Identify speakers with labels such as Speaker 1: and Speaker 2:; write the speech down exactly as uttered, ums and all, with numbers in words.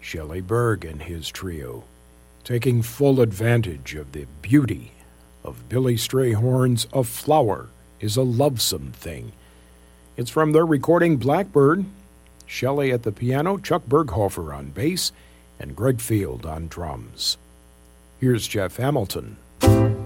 Speaker 1: Shelley Berg and his trio, taking full advantage of the beauty of Billy Strayhorn's A Flower is a Lovesome Thing. It's from their recording Blackbird. Shelley at the piano, Chuck Berghofer on bass, and Greg Field on drums. Here's Jeff Hamilton.